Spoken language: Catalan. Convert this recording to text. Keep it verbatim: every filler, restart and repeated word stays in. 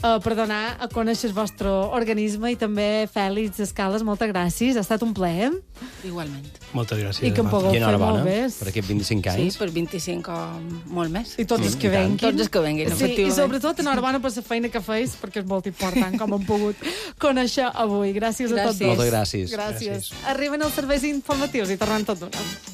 uh, per donar a conèixer el vostre organisme i també Fèlix Escales, moltes gràcies. Ha estat un plaer. Igualment. Moltes gràcies. I que em pugueu I fer molt enhorabona bé. per aquests vint-i-cinc anys. Sí, per vint-i-cinc o molt més. I tots els que I tant. venguin. Tots els que venguin, Sí, i efectivament. sobretot enhorabona per la feina que feis, perquè és molt important com hem pogut conèixer avui. Gràcies, a tots Gràcies. dos. Moltes gràcies. Gràcies. Gràcies. Arriben els serveis informatius i tornem tot d'una.